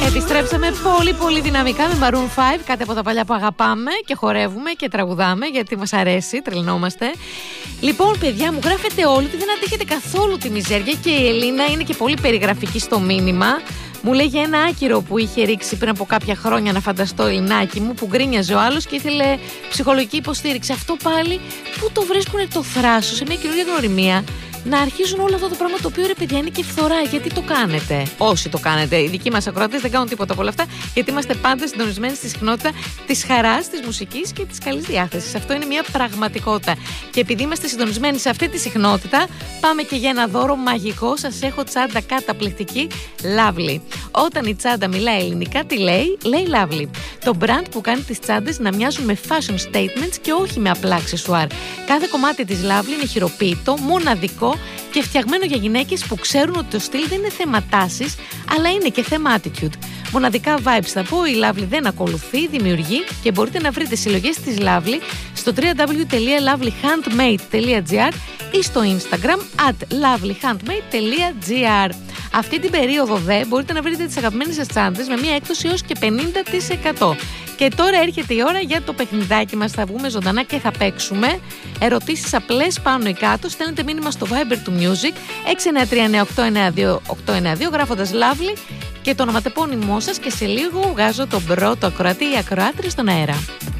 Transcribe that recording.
Επιστρέψαμε πολύ πολύ δυναμικά με Maroon 5, κάτι από τα παλιά που αγαπάμε και χορεύουμε και τραγουδάμε γιατί μας αρέσει, τρελνόμαστε. Λοιπόν, παιδιά μου, γράφετε όλοι ότι δεν αντέχετε καθόλου τη μιζέρια και η Ελίνα είναι και πολύ περιγραφική στο μήνυμα. Μου λέγει ένα άκυρο που είχε ρίξει πριν από κάποια χρόνια, να φανταστώ, Ελληνάκι μου, που γκρίνιαζε ο άλλος και ήθελε ψυχολογική υποστήριξη. Αυτό πάλι που το βρίσκουνε το θράσο σε μια καινούργια γνωριμία. Να αρχίζουν όλο αυτό το πράγμα το οποίο, ρε παιδιά, είναι και φθορά. Γιατί το κάνετε? Όσοι το κάνετε. Οι δικοί μας ακροατές δεν κάνουν τίποτα από όλα αυτά, γιατί είμαστε πάντα συντονισμένοι στη συχνότητα της χαράς, της μουσικής και της καλής διάθεσης. Αυτό είναι μια πραγματικότητα. Και επειδή είμαστε συντονισμένοι σε αυτή τη συχνότητα, πάμε και για ένα δώρο μαγικό. Σας έχω τσάντα καταπληκτική, Lovely. Όταν η τσάντα μιλάει ελληνικά, τι λέει? Λέει Lovely. Το brand που κάνει τις τσάντες να μοιάζουν με fashion statements και όχι με απλά αξεσουάρ. Κάθε κομμάτι της Lovely είναι χειροποίητο, μοναδικό και φτιαγμένο για γυναίκες που ξέρουν ότι το στυλ δεν είναι θέμα τάσης, αλλά είναι και θέμα attitude. Μοναδικά vibes θα πω, η Lovely δεν ακολουθεί, δημιουργεί και μπορείτε να βρείτε συλλογές της Lovely στο www.lovelyhandmade.gr ή στο Instagram @lovelyhandmade.gr. Αυτή την περίοδο δε μπορείτε να βρείτε τις αγαπημένες σας τσάντες με μια έκπτωση έως και 50%. Και τώρα έρχεται η ώρα για το παιχνιδάκι μας. Θα βγούμε ζωντανά και θα παίξουμε. Ερωτήσεις απλές πάνω ή κάτω. Στέλνετε μήνυμα στο Viber του Music 6939892 γράφοντας Lovely και το ονοματεπώνυμό σας και σε λίγο βγάζω τον πρώτο ακροατή ή ακροάτρια στον αέρα.